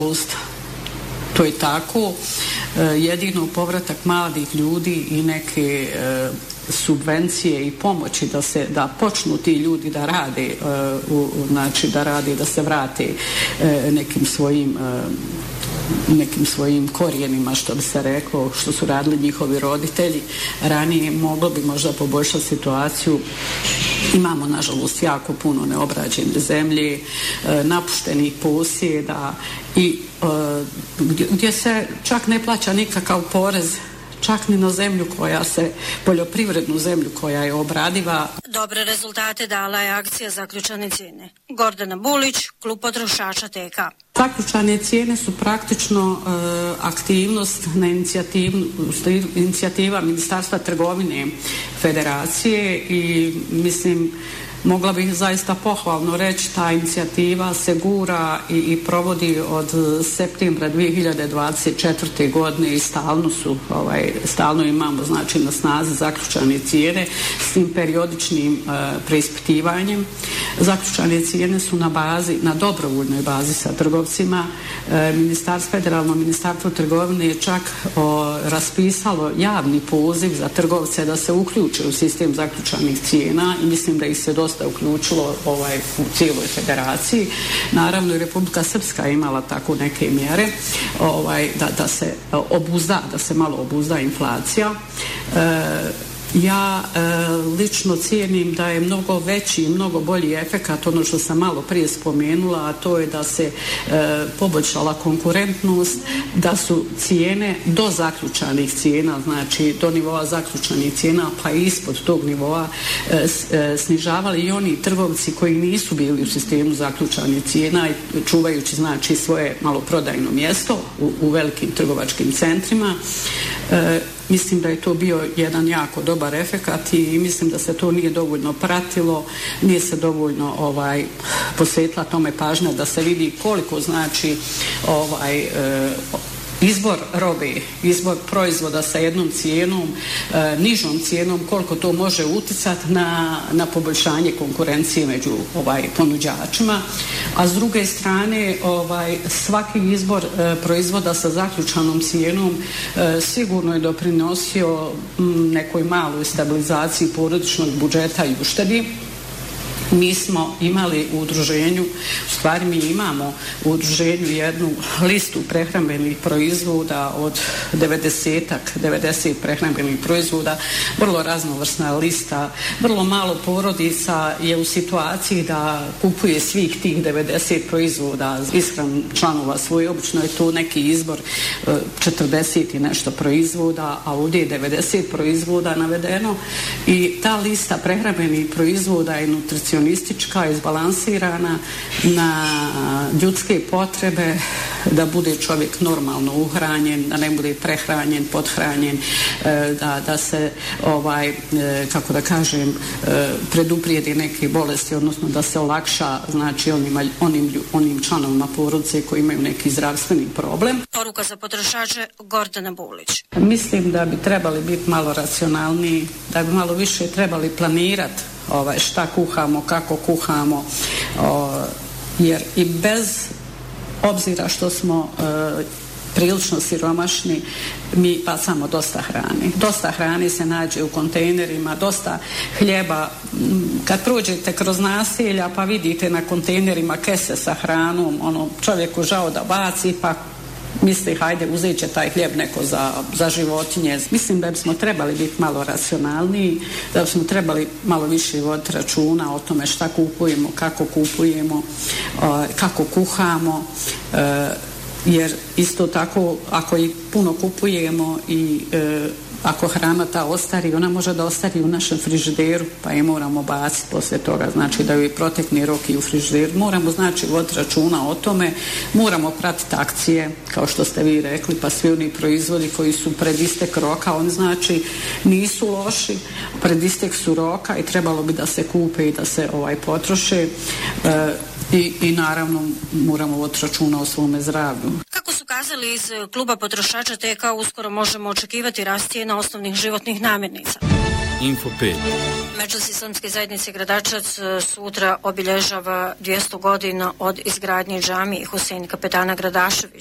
To je tako. Jedino povratak mladih ljudi i neke subvencije i pomoći da počnu ti ljudi da rade, znači da rade, da se vrate nekim svojim korijenima, što bi se reklo, što su radili njihovi roditelji ranije, moglo bi možda poboljšati situaciju. Imamo, nažalost, jako puno neobrađene zemlje, napuštenih posjeda i gdje se čak ne plaća nikakav porez, čak ni na zemlju poljoprivrednu zemlju koja je obradiva. Dobre rezultate dala je akcija Zaključane cijene. Gordana Bulić, Klub potrošača TK. Zaključane cijene su praktično aktivnost na inicijativa Ministarstva trgovine Federacije i mislim, mogla bih zaista pohvalno reći, ta inicijativa se gura i provodi od septembra 2024. godine i stalno imamo, znači, na snazi zaključane cijene s tim periodičnim preispitivanjem. Zaključane cijene su na dobrovoljnoj bazi sa trgovcima. Federalno ministarstvo trgovine je čak raspisalo javni poziv za trgovce da se uključe u sistem zaključanih cijena i mislim da ih se dosta uključilo u cijeloj federaciji. Naravno i Republika Srpska je imala tako neke mjere da se malo obuzda inflacija. Ja lično cijenim da je mnogo veći i mnogo bolji efekat, ono što sam malo prije spomenula, a to je da se poboljšala konkurentnost, da su cijene do zaključanih cijena, znači do nivoa zaključanih cijena pa i ispod tog nivoa snižavali i oni trgovci koji nisu bili u sistemu zaključanih cijena, čuvajući, znači, svoje maloprodajno mjesto u velikim trgovačkim centrima. Mislim da je to bio jedan jako dobar efekat i mislim da se to nije dovoljno pratilo, nije se dovoljno posvetila tome pažnja da se vidi koliko, znači, izbor robe, izbor proizvoda sa jednom cijenom, nižom cijenom, koliko to može utjecati na poboljšanje konkurencije među ponuđačima. A s druge strane, svaki izbor proizvoda sa zaključanom cijenom sigurno je doprinosio nekoj maloj stabilizaciji porodičnog budžeta i uštedi. Mi smo imali u udruženju, u stvari mi imamo u udruženju jednu listu prehrambenih proizvoda od 90 prehrambenih proizvoda, vrlo raznovrsna lista, vrlo malo porodica je u situaciji da kupuje svih tih 90 proizvoda ishranu članova svoje, obično je to neki izbor 40 i nešto proizvoda, a ovdje je 90 proizvoda navedeno i ta lista prehrambenih proizvoda je nutricionistička, izbalansirana na ljudske potrebe, da bude čovjek normalno uhranjen, da ne bude prehranjen, pothranjen, da se kako da kažem, preduprijedi neke bolesti, odnosno da se olakša, znači, onim članovima porodice koji imaju neki zdravstveni problem. Poruka za potrošače, Gordana Bulić. Mislim da bi trebali biti malo racionalniji, da bi malo više trebali planirati šta kuhamo, kako kuhamo, jer i bez obzira što smo prilično siromašni, mi bacamo dosta hrane. Dosta hrane se nađe u kontejnerima, dosta hljeba. Kad prođete kroz naselja pa vidite na kontejnerima kese sa hranom, čovjeku žao da baci, pa misli, hajde, uzet će taj hljeb neko za životinje. Mislim da bismo trebali biti malo racionalniji, da bismo trebali malo više voditi računa o tome šta kupujemo, kako kuhamo, jer isto tako ako i puno kupujemo i ako hrana ta ostari, ona može da ostari u našem frižideru, pa je moramo baciti poslije toga, znači da joj protekne rok i u frižideru. Moramo, znači, voditi računa o tome, moramo pratiti akcije, kao što ste vi rekli, pa svi oni proizvodi koji su pred istek roka, oni, znači, nisu loši, pred istek su roka i trebalo bi da se kupe i da se potroše i naravno moramo voditi računa o svome zdravlju. Kako su kazali iz Kluba potrošača TK, uskoro možemo očekivati rast cijena osnovnih životnih namirnica. Info 5. Međusislamske zajednice Gradačac sutra obilježava 200 godina od izgradnje džamije Husein Kapetana Gradaševića.